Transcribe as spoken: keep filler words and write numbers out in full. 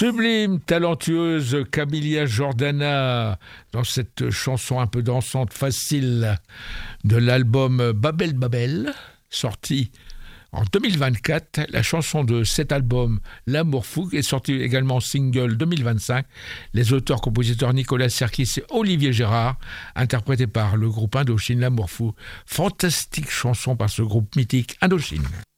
Sublime, talentueuse Camilla Jordana dans cette chanson un peu dansante, facile de l'album Babel Babel, sorti en deux mille vingt-quatre. La chanson de cet album, L'amour fou, est sortie également en single deux mille vingt-cinq. Les auteurs-compositeurs Nicolas Serkis et Olivier Gérard, interprétés par le groupe Indochine, L'amour fou. Fantastique chanson par ce groupe mythique Indochine.